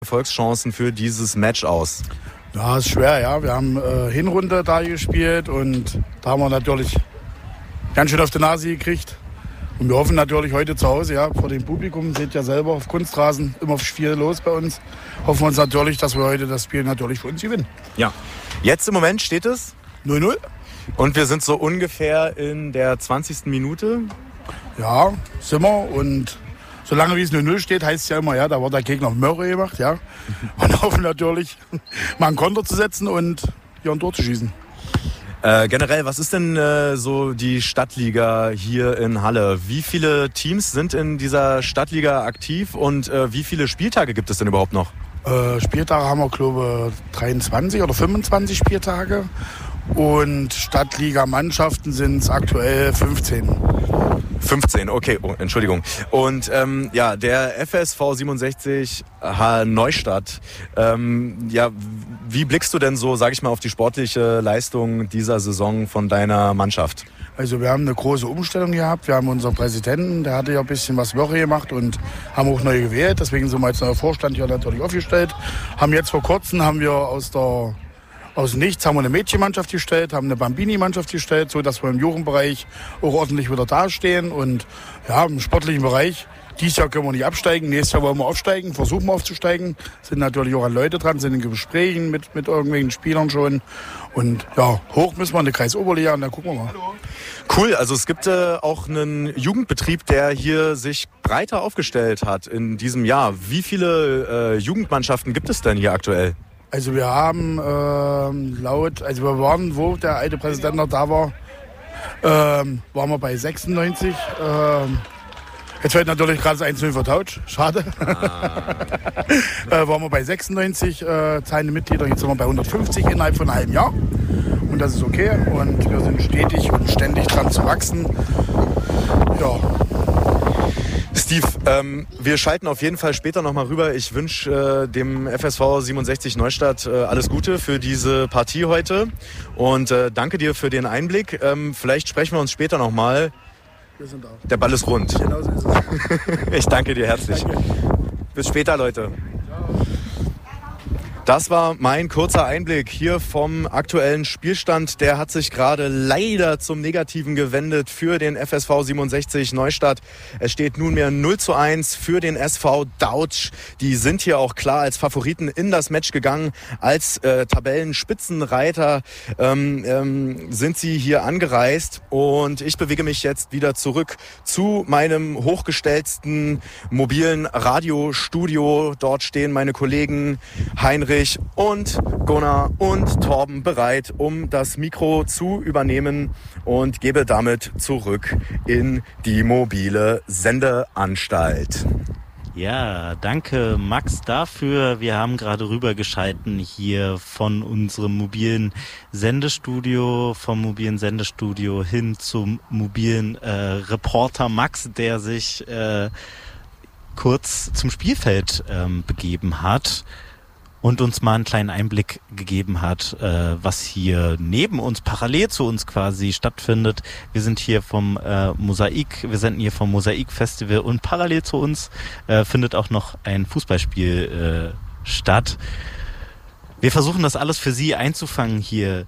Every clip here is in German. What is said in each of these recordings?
Erfolgschancen für dieses Match aus? Ja, ist schwer, ja. Wir haben Hinrunde da gespielt und da haben wir natürlich ganz schön auf die Nase gekriegt. Und wir hoffen natürlich heute zu Hause, ja, vor dem Publikum, seht ja selber, auf Kunstrasen immer viel los bei uns. Hoffen wir uns natürlich, dass wir heute das Spiel natürlich für uns gewinnen. Ja. Jetzt im Moment steht es 0-0. Und wir sind so ungefähr in der 20. Minute. Ja, sind wir. Und solange wie es 0-0 steht, heißt es ja immer, ja, da wird der Gegner auf Möhre gemacht, ja. Und hoffen natürlich, mal einen Konter zu setzen und hier ein Tor zu schießen. Generell, was ist denn so die Stadtliga hier in Halle? Wie viele Teams sind in dieser Stadtliga aktiv und wie viele Spieltage gibt es denn überhaupt noch? Spieltage haben wir, glaube ich, 23 oder 25 Spieltage. Und Stadtliga-Mannschaften sind es aktuell 15. 15, okay, oh, Entschuldigung. Und ja, der FSV 67 Neustadt, ja, wie blickst du denn so, sag ich mal, auf die sportliche Leistung dieser Saison von deiner Mannschaft? Also wir haben eine große Umstellung gehabt. Wir haben unseren Präsidenten, der hatte ja ein bisschen was Woche gemacht und haben auch neu gewählt. Deswegen sind wir jetzt neuer Vorstand hier natürlich aufgestellt. Haben jetzt vor kurzem aus nichts haben wir eine Mädchenmannschaft gestellt, haben eine Bambini-Mannschaft gestellt, so dass wir im Jugendbereich auch ordentlich wieder dastehen. Und ja, im sportlichen Bereich, dieses Jahr können wir nicht absteigen, nächstes Jahr wollen wir aufsteigen, versuchen wir aufzusteigen. Sind natürlich auch an Leute dran, sind in Gesprächen mit irgendwelchen Spielern schon. Und ja, hoch müssen wir in die Kreisoberliga und dann gucken wir mal. Cool, also es gibt auch einen Jugendbetrieb, der hier sich breiter aufgestellt hat in diesem Jahr. Wie viele Jugendmannschaften gibt es denn hier aktuell? Also wir haben wir waren, wo der alte Präsident noch da war, waren wir bei 96. Jetzt wird natürlich gerade das 1-0 vertauscht, schade. Waren wir bei 96 zahlende Mitglieder, jetzt sind wir bei 150 innerhalb von einem halben Jahr. Und das ist okay und wir sind stetig und ständig dran zu wachsen. Ja. Steve, wir schalten auf jeden Fall später nochmal rüber. Ich wünsche dem FSV 67 Neustadt alles Gute für diese Partie heute und danke dir für den Einblick. Vielleicht sprechen wir uns später nochmal. Wir sind da. Der Ball ist rund. Genau so ist es. Ich danke dir herzlich. Danke. Bis später, Leute. Das war mein kurzer Einblick hier vom aktuellen Spielstand. Der hat sich gerade leider zum Negativen gewendet für den FSV 67 Neustadt. Es steht nunmehr 0-1 für den SV Dautsch. Die sind hier auch klar als Favoriten in das Match gegangen. Als Tabellenspitzenreiter sind sie hier angereist. Und ich bewege mich jetzt wieder zurück zu meinem hochgestellten mobilen Radiostudio. Dort stehen meine Kollegen Heinrich und Gunnar und Torben bereit, um das Mikro zu übernehmen und gebe damit zurück in die mobile Sendeanstalt. Ja, danke Max dafür. Wir haben gerade rübergeschalten hier von unserem mobilen Sendestudio, vom mobilen Sendestudio hin zum mobilen Reporter Max, der sich kurz zum Spielfeld begeben hat und uns mal einen kleinen Einblick gegeben hat, was hier neben uns, parallel zu uns quasi stattfindet. Wir sind hier vom wir senden hier vom Mosaik-Festival und parallel zu uns findet auch noch ein Fußballspiel statt. Wir versuchen das alles für Sie einzufangen hier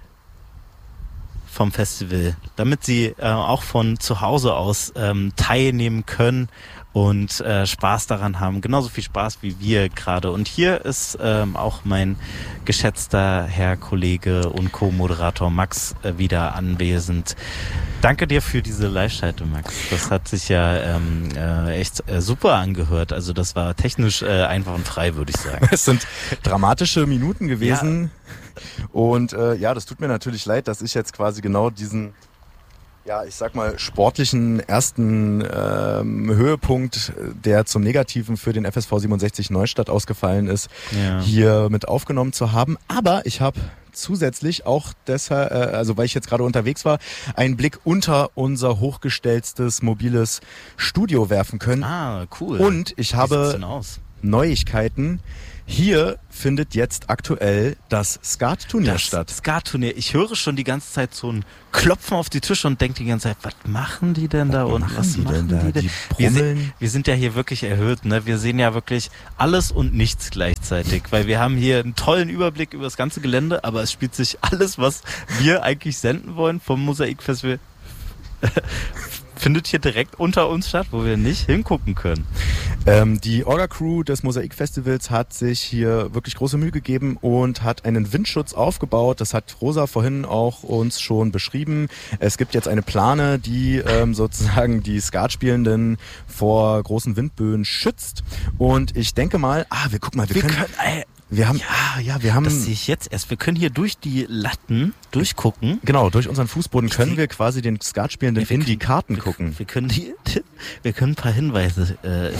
vom Festival, damit Sie auch von zu Hause aus teilnehmen können und Spaß daran haben, genauso viel Spaß wie wir gerade. Und hier ist auch mein geschätzter Herr Kollege und Co-Moderator Max wieder anwesend. Danke dir für diese Live-Schalte, Max. Das hat sich ja echt super angehört. Also das war technisch einfach und frei, würde ich sagen. Es sind dramatische Minuten gewesen. Ja. Und ja, das tut mir natürlich leid, dass ich jetzt quasi genau diesen, ja, ich sag mal, sportlichen ersten Höhepunkt, der zum Negativen für den FSV 67 Neustadt ausgefallen ist, hier mit aufgenommen zu haben. Aber ich habe zusätzlich auch deshalb, also weil ich jetzt gerade unterwegs war, einen Blick unter unser hochgestelltes mobiles Studio werfen können. Ah, cool. Und ich habe Neuigkeiten, Hier findet jetzt aktuell das Skat-Turnier statt. Das Skat-Turnier. Ich höre schon die ganze Zeit so ein Klopfen auf die Tische und denke die ganze Zeit, was machen die denn da? Und was machen die denn? Die brummeln. Wir sind ja hier wirklich erhöht, ne? Wir sehen ja wirklich alles und nichts gleichzeitig, weil wir haben hier einen tollen Überblick über das ganze Gelände, aber es spielt sich alles, was wir eigentlich senden wollen vom Mosaikfestival, findet hier direkt unter uns statt, wo wir nicht hingucken können. Die Orga-Crew des Mosaikfestivals hat sich hier wirklich große Mühe gegeben und hat einen Windschutz aufgebaut. Das hat Rosa vorhin auch uns schon beschrieben. Es gibt jetzt eine Plane, die sozusagen die Skatspielenden vor großen Windböen schützt. Und ich denke mal, wir haben, das sehe ich jetzt erst. Wir können hier durch die Latten durchgucken. Genau, durch unseren Fußboden können wir quasi den Skatspielenden in die Karten gucken. Wir können ein paar Hinweise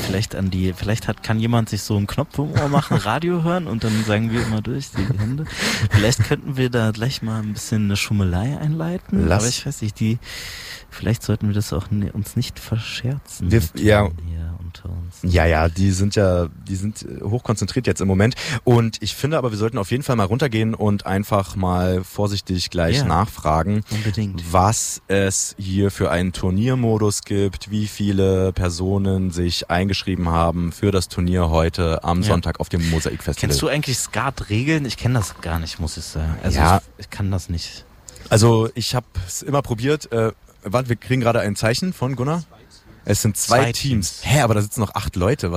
kann jemand sich so einen Knopf im Ohr machen, Radio hören und dann sagen wir immer durch die Hände. Vielleicht könnten wir da gleich mal ein bisschen eine Schummelei einleiten. Aber ich weiß nicht, vielleicht sollten wir das auch uns nicht verscherzen. Hier unter uns. Ja, die sind hochkonzentriert jetzt im Moment. Und ich finde aber, wir sollten auf jeden Fall mal runtergehen und einfach mal vorsichtig gleich nachfragen, unbedingt, was es hier für einen Turniermodus gibt, wie viele Personen sich eingeschrieben haben für das Turnier heute am Sonntag auf dem Mosaikfestival. Kennst du eigentlich Skat-Regeln? Ich kenne das gar nicht, muss ich sagen. Also ich kann das nicht. Also ich habe es immer probiert. Warte, wir kriegen gerade ein Zeichen von Gunnar. Es sind zwei Teams. Aber da sitzen noch 8 Leute.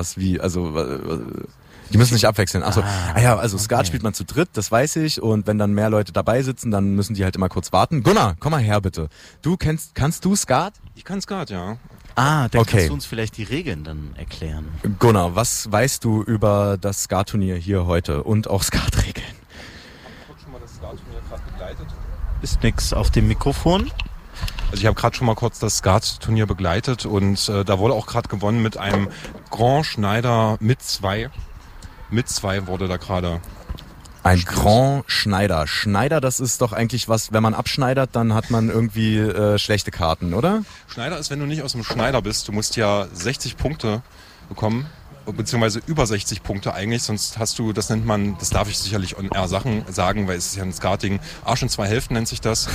Die müssen sich abwechseln. Also Skat spielt man zu dritt, das weiß ich. Und wenn dann mehr Leute dabei sitzen, dann müssen die halt immer kurz warten. Gunnar, komm mal her bitte. Kannst du Skat? Ich kann Skat, ja. Dann kannst du uns vielleicht die Regeln dann erklären. Gunnar, was weißt du über das Skat-Turnier hier heute und auch Skat-Regeln? Ich habe schon mal das Skat-Turnier gerade begleitet. Ist nix auf dem Mikrofon. Also ich habe gerade schon mal kurz das Skat-Turnier begleitet und da wurde auch gerade gewonnen mit einem Grand Schneider mit 2. Mit 2 wurde da gerade. Ein Grand Schneider. Schneider, das ist doch eigentlich was, wenn man abschneidert, dann hat man irgendwie schlechte Karten, oder? Schneider ist, wenn du nicht aus dem Schneider bist. Du musst ja 60 Punkte bekommen, beziehungsweise über 60 Punkte eigentlich, sonst hast du, das nennt man, das darf ich sicherlich on air sagen, weil es ist ja ein Skating, Arsch in 2 Hälften nennt sich das.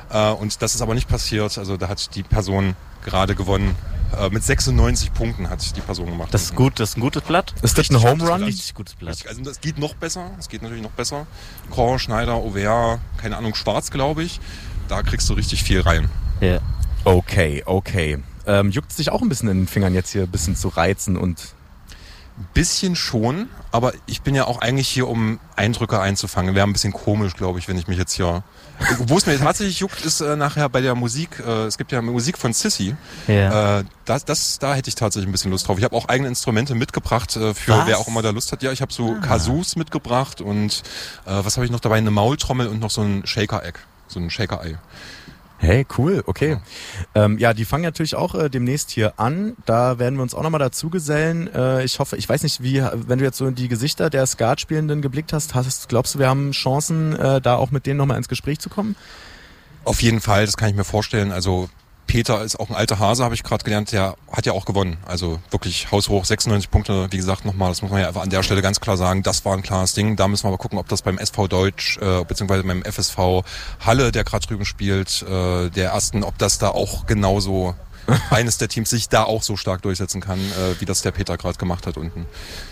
Und das ist aber nicht passiert, also da hat die Person gerade gewonnen. Mit 96 Punkten hat die Person gemacht. Das ist gut, das ist ein gutes Blatt. Ist das ein Home Run? Richtig gutes Blatt. Richtig, also das geht noch besser, es geht natürlich noch besser. Grand, Schneider, Auvert, keine Ahnung, Schwarz glaube ich, da kriegst du richtig viel rein. Ja. Okay. Juckt es dich auch ein bisschen in den Fingern jetzt hier ein bisschen zu reizen und... Ein bisschen schon, aber ich bin ja auch eigentlich hier, um Eindrücke einzufangen. Wäre ein bisschen komisch, glaube ich, wenn ich mich jetzt hier... Wo es mir tatsächlich juckt, ist nachher bei der Musik. Es gibt ja Musik von Sissy. Ja. Da hätte ich tatsächlich ein bisschen Lust drauf. Ich habe auch eigene Instrumente mitgebracht, für wer auch immer da Lust hat. Ja, ich habe so Kazoos mitgebracht und was habe ich noch dabei? Eine Maultrommel und noch so ein Shaker-Egg, so ein Shaker-Ei. Hey, cool, okay. Ja, die fangen natürlich auch demnächst hier an. Da werden wir uns auch nochmal dazu gesellen. Ich weiß nicht, wenn du jetzt so in die Gesichter der Skatspielenden geblickt hast, glaubst du, wir haben Chancen, da auch mit denen nochmal ins Gespräch zu kommen? Auf jeden Fall, das kann ich mir vorstellen. Also Peter ist auch ein alter Hase, habe ich gerade gelernt, der hat ja auch gewonnen. Also wirklich haushoch, 96 Punkte, wie gesagt nochmal, das muss man ja einfach an der Stelle ganz klar sagen, das war ein klares Ding. Da müssen wir aber gucken, ob das beim SV Deutsch, beziehungsweise beim FSV Halle, der gerade drüben spielt, der ersten, ob das da auch genauso eines der Teams sich da auch so stark durchsetzen kann, wie das der Peter gerade gemacht hat unten.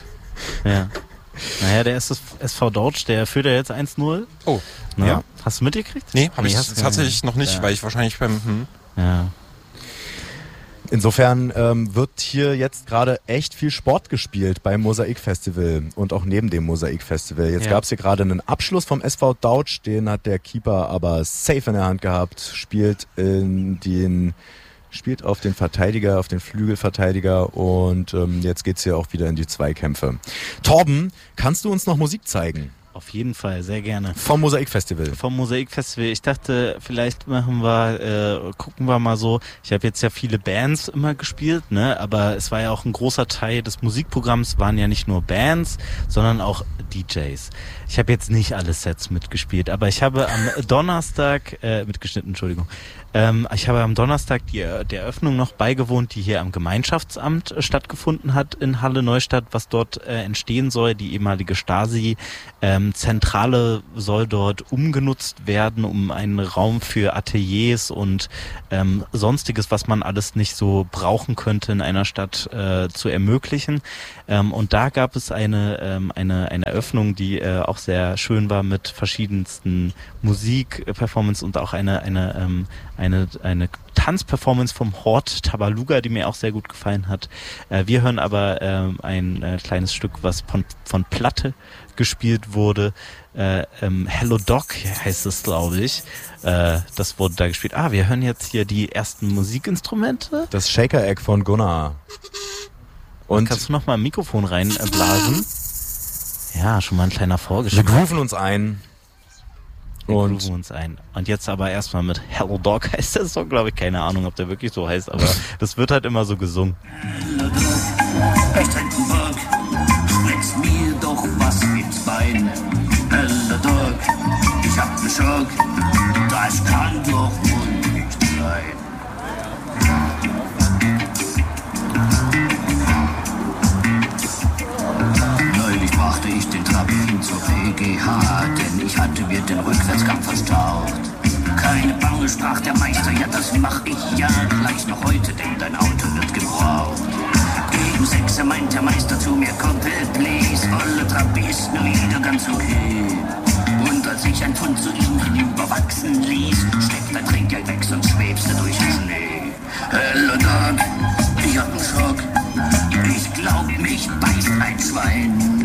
Ja. Naja, der SV Deutsch, der führt ja jetzt 1-0. Oh, ja. Hast du mitgekriegt? Nee, habe ich tatsächlich noch nicht, weil ich wahrscheinlich Ja. Insofern wird hier jetzt gerade echt viel Sport gespielt beim Mosaikfestival und auch neben dem Mosaikfestival. Jetzt gab es hier gerade einen Abschluss vom SV Dautsch, den hat der Keeper aber safe in der Hand gehabt, spielt auf den Verteidiger, auf den Flügelverteidiger und jetzt geht's hier auch wieder in die Zweikämpfe. Torben, kannst du uns noch Musik zeigen? Auf jeden Fall, sehr gerne. Vom Mosaikfestival. Vom Mosaikfestival. Ich dachte, vielleicht gucken wir mal so. Ich habe jetzt ja viele Bands immer gespielt, ne? Aber es war ja auch ein großer Teil des Musikprogramms, waren ja nicht nur Bands, sondern auch DJs. Ich habe jetzt nicht alle Sets mitgespielt, aber ich habe am Donnerstag, mitgeschnitten, Entschuldigung. Ich habe am Donnerstag der Eröffnung noch beigewohnt, die hier am Gemeinschaftsamt stattgefunden hat in Halle Neustadt, was dort entstehen soll. Die ehemalige Stasi-Zentrale soll dort umgenutzt werden, um einen Raum für Ateliers und Sonstiges, was man alles nicht so brauchen könnte in einer Stadt, zu ermöglichen. Und da gab es eine Eröffnung, die auch sehr schön war mit verschiedensten Musik-Performance und auch eine Tanzperformance vom Hort Tabaluga, die mir auch sehr gut gefallen hat. Wir hören aber ein kleines Stück, was von Platte gespielt wurde. Hello Doc heißt es, glaube ich. Das wurde da gespielt. Wir hören jetzt hier die ersten Musikinstrumente. Das Shaker Egg von Gunnar. Und kannst du noch mal ein Mikrofon reinblasen? Ja, schon mal ein kleiner Vorgeschmack. Wir grooven uns ein. Und jetzt aber erstmal mit Hello Dog heißt der Song, glaube ich. Keine Ahnung, ob der wirklich so heißt, aber das wird halt immer so gesungen. Hello Dog, Bock, spritz mir doch was ins Bein. Hello Dog, ich hab ne Schock, das kann doch wohl nicht sein. Neulich brachte ich den Trabin zur PGH, denn ich hatte mir den Rückwärtsgang verstaucht. Keine Bange, sprach der Meister, ja das mach ich ja gleich noch heute, denn dein Auto wird gebraucht. Gegen 6 meint der Meister zu mir, Kumpel, please, volle Trabi ist nur wieder ganz okay. Und als ich ein Pfund zu ihm hinüberwachsen ließ, steckt dein Trinkgeld weg, sonst schwer